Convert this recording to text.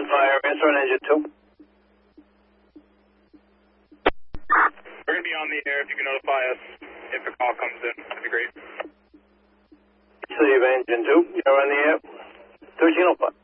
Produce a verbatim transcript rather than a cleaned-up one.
on fire. Answer on engine two. We're going to be on the air. If you can notify us if a call comes in, that'd be great. Receive engine two. You're on the air. thirteen oh five.